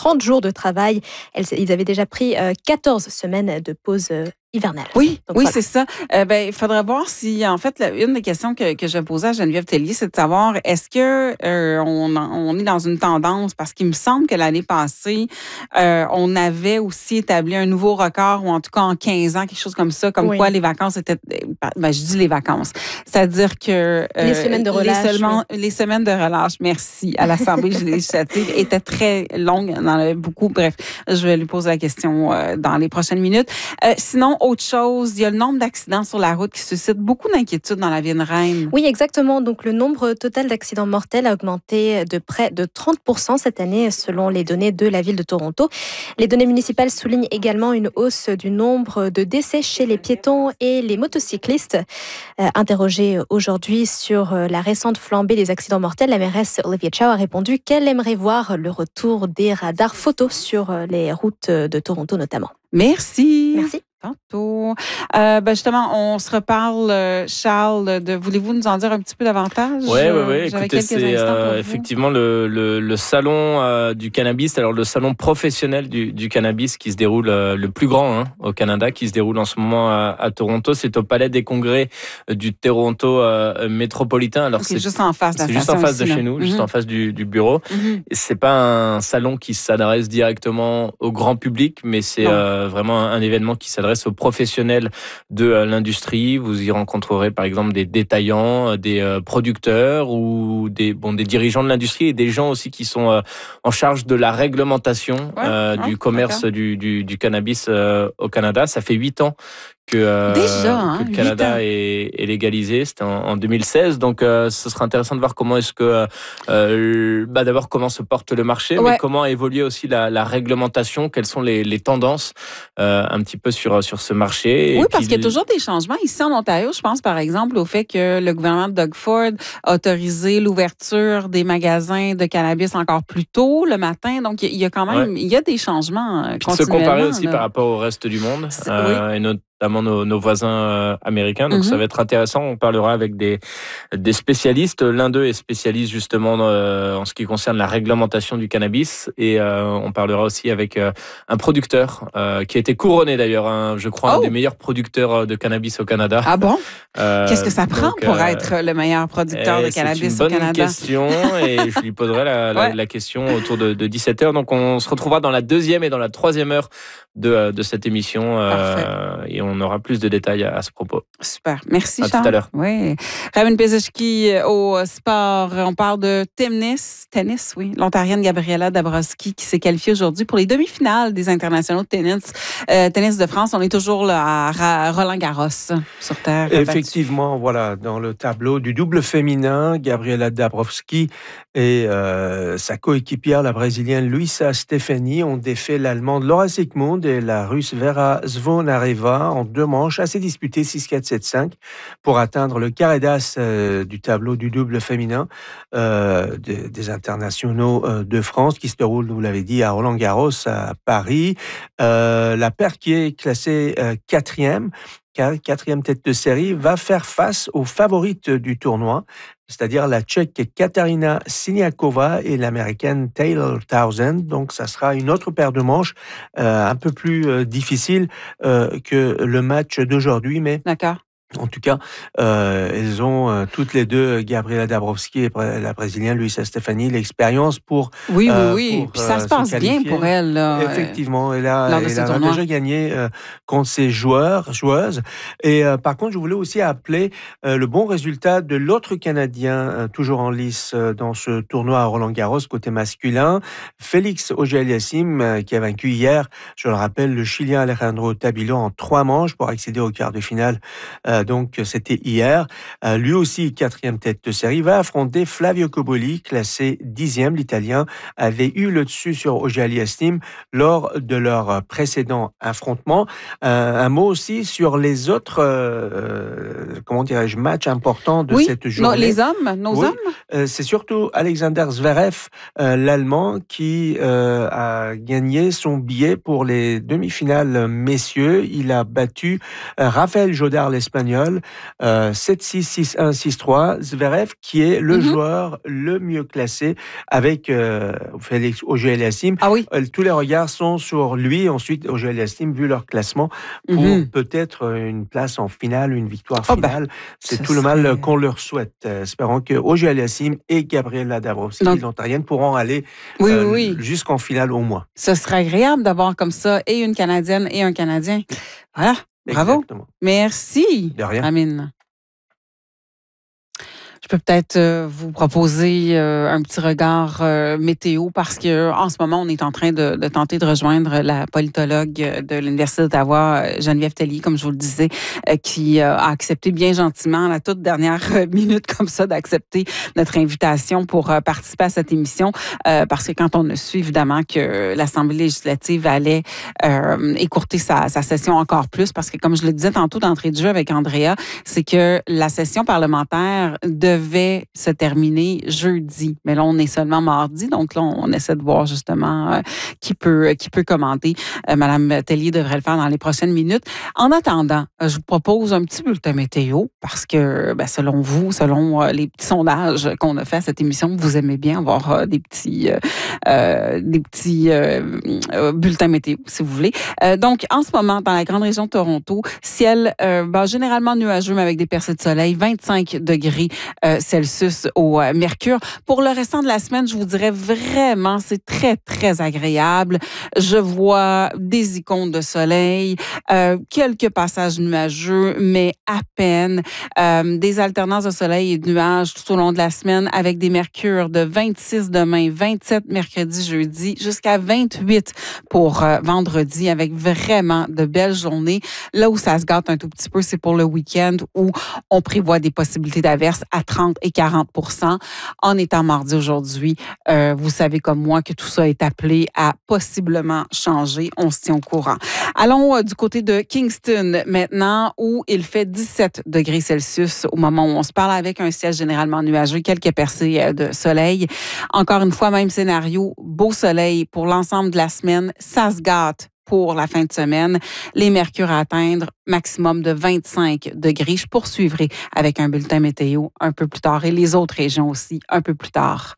30 jours de travail. Ils avaient déjà pris 14 semaines de pause hivernale. Oui, Donc, oui, voilà. c'est ça. Il faudra voir si, en fait, une des questions que je posais à Geneviève Tellier, c'est de savoir, est-ce que on est dans une tendance, parce qu'il me semble que l'année passée, on avait aussi établi un nouveau record, ou en tout cas en 15 ans, quelque chose comme ça, comme quoi les vacances étaient, je dis les vacances, c'est-à-dire que les semaines de relâche, les semaines de relâche, merci, à l'Assemblée législative étaient très longues, on en avait beaucoup. Bref, je vais lui poser la question dans les prochaines minutes. Sinon, autre chose, il y a le nombre d'accidents sur la route qui suscite beaucoup d'inquiétudes dans la Ville-Reine. Oui, exactement. Donc, le nombre total d'accidents mortels a augmenté de près de 30% cette année, selon les données de la ville de Toronto. Les données municipales soulignent également une hausse du nombre de décès chez les piétons et les motocyclistes. Interrogée aujourd'hui sur la récente flambée des accidents mortels, la mairesse Olivia Chow a répondu qu'elle aimerait voir le retour des radars photos sur les routes de Toronto notamment. Merci. Merci. Tantôt. Justement, on se reparle, Charles. Voulez-vous nous en dire un petit peu davantage? Oui. Écoutez, c'est effectivement le salon du cannabis, alors le salon professionnel du cannabis qui se déroule, le plus grand au Canada, qui se déroule en ce moment à Toronto. C'est au Palais des Congrès du Toronto métropolitain. Alors c'est juste en face de la station. C'est juste en face de ici, chez nous, juste en face du bureau. C'est pas un salon qui s'adresse directement au grand public, mais c'est vraiment un événement qui s'adresse aux professionnels de l'industrie. Vous y rencontrerez par exemple des détaillants, des producteurs ou des dirigeants de l'industrie et des gens aussi qui sont en charge de la réglementation du commerce du cannabis au Canada. Ça fait 8 ans que le Canada est légalisé. C'était en 2016. Donc, ce sera intéressant de voir comment est-ce que, d'abord, comment se porte le marché, mais comment a évolué aussi la réglementation, quelles sont les tendances un petit peu sur ce marché. Oui, parce qu'il y a toujours des changements. Ici, en Ontario, je pense, par exemple, au fait que le gouvernement de Doug Ford a autorisé l'ouverture des magasins de cannabis encore plus tôt le matin. Donc, il y a quand même il y a des changements continuellement. Se comparer aussi par rapport au reste du monde, et notamment nos voisins américains. Donc, ça va être intéressant. On parlera avec des spécialistes. L'un d'eux est spécialiste justement en ce qui concerne la réglementation du cannabis. Et on parlera aussi avec un producteur qui a été couronné d'ailleurs, je crois, un des meilleurs producteurs de cannabis au Canada. Ah bon? Qu'est-ce que ça prend pour être le meilleur producteur de cannabis au Canada? C'est une bonne question et je lui poserai la question autour de 17h. Donc, on se retrouvera dans la 2e et dans la 3e heure de cette émission et on aura plus de détails à ce propos. Super. Merci, Charles. À tout à l'heure. Oui. Raven Pezeshki au sport. On parle de tennis, oui. L'Ontarienne Gabriela Dabrowski qui s'est qualifiée aujourd'hui pour les demi-finales des internationaux de tennis de France. On est toujours là à Roland-Garros sur terre. Effectivement, voilà, dans le tableau du double féminin, Gabriela Dabrowski et sa coéquipière, la Brésilienne Luisa Stefani, ont défait l'Allemande Laura Siegemund et la Russe Vera Zvonareva en 2 manches assez disputées, 6-4, 7-5, pour atteindre le carré d'as du tableau du double féminin des internationaux de France, qui se déroule, vous l'avez dit, à Roland-Garros, à Paris. La paire qui est classée 4e tête de série, va faire face aux favorites du tournoi, c'est-à-dire la Tchèque Katarina Siniakova et l'Américaine Taylor Townsend. Donc, ça sera une autre paire de manches un peu plus difficile que le match d'aujourd'hui. Mais d'accord. En tout cas, elles ont toutes les deux, Gabriela Dabrowski et la Brésilienne Luisa Stefani, l'expérience pour... Oui. Puis ça se passe bien pour elle. Là, effectivement, elle a déjà gagné contre ses joueuses. Et par contre, je voulais aussi appeler le bon résultat de l'autre Canadien, toujours en lice dans ce tournoi à Roland-Garros, côté masculin, Félix Auger-Aliassime, qui a vaincu hier, je le rappelle, le Chilien Alejandro Tabilo en 3 manches pour accéder au quart de finale. Donc, c'était hier. Lui aussi, 4e tête de série, va affronter Flavio Cobolli, classé 10e. L'Italien avait eu le dessus sur Auger-Aliassime lors de leur précédent affrontement. Un mot aussi sur les autres, matchs importants de cette journée. Nos hommes? C'est surtout Alexander Zverev, l'Allemand, qui a gagné son billet pour les demi-finales messieurs. Il a battu Raphaël Jodard, l'Espagnol, espagnol. 7-6, 6-1, 6-3. Zverev, qui est le joueur le mieux classé avec Félix Auger-Aliassime. Ah oui. Tous les regards sont sur lui. Ensuite, Auger-Aliassime, vu leur classement, pour peut-être une place en finale, une victoire finale. C'est tout le mal qu'on leur souhaite. Espérons que Auger-Aliassime et Gabriela Dabrowski, l'Ontarienne, pourront aller jusqu'en finale au moins. Ce serait agréable d'avoir comme ça et une Canadienne et un Canadien. Voilà. Bravo. Exactement. Merci. De rien. Amine. Je peux peut-être vous proposer un petit regard météo parce que en ce moment, on est en train de tenter de rejoindre la politologue de l'Université d'Ottawa, Geneviève Tellier, comme je vous le disais, qui a accepté bien gentiment à la toute dernière minute comme ça d'accepter notre invitation pour participer à cette émission parce que quand on a su évidemment que l'Assemblée législative allait écourter sa session encore plus parce que comme je le disais tantôt d'entrée de jeu avec Andrea, c'est que la session parlementaire devait se terminer jeudi. Mais là, on est seulement mardi, donc là, on essaie de voir justement qui peut commenter. Madame Tellier devrait le faire dans les prochaines minutes. En attendant, je vous propose un petit bulletin météo parce que, selon vous, selon les petits sondages qu'on a fait à cette émission, vous aimez bien avoir des petits bulletins météo, si vous voulez. Donc, en ce moment, dans la grande région de Toronto, ciel généralement nuageux, mais avec des percées de soleil, 25 degrés Celsius au mercure. Pour le restant de la semaine, je vous dirais vraiment, c'est très, très agréable. Je vois des icônes de soleil, quelques passages nuageux, mais à peine. Des alternances de soleil et de nuages tout au long de la semaine avec des mercures de 26 demain, 27 mercredi, jeudi, jusqu'à 28 pour vendredi avec vraiment de belles journées. Là où ça se gâte un tout petit peu, c'est pour le week-end où on prévoit des possibilités d'averses à 30 et 40 %. En étant mardi aujourd'hui, vous savez comme moi que tout ça est appelé à possiblement changer. On se tient au courant. Allons du côté de Kingston maintenant où il fait 17 degrés Celsius au moment où on se parle avec un ciel généralement nuageux, quelques percées de soleil. Encore une fois, même scénario, beau soleil pour l'ensemble de la semaine. Ça se gâte pour la fin de semaine. Les mercures à atteindre maximum de 25 degrés. Je poursuivrai avec un bulletin météo un peu plus tard et les autres régions aussi un peu plus tard.